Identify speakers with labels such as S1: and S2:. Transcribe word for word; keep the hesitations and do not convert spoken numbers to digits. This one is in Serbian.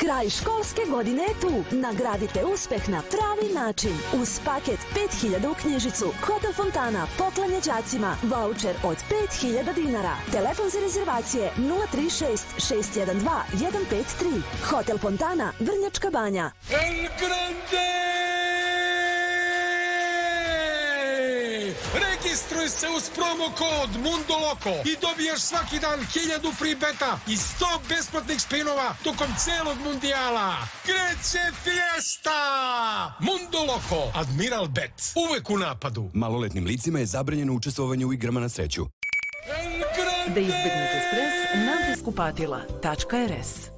S1: Kraj školske godine je tu. Nagradite uspeh na pravi način. Uz paket pet hiljada u knjižicu, Hotel Fontana poklanja đacima vaučer od pet hiljada dinara. Telefon za rezervacije nula tri šest šest jedan dva jedan pet tri. Hotel Fontana, Vrnjačka Banja.
S2: El Grande! Registruj se uz promo kod Mundoloko i dobiješ svaki dan hiljadu free beta i sto besplatnih spinova tokom celog mundijala. Kreće fiesta! Mundoloko, Admiral Bet, uvek u napadu.
S3: Maloletnim licima je zabranjeno učestvovanje u igrama na sreću.
S2: El Grande!
S4: Da izbegnete stres, nadis kupatila tačka er es.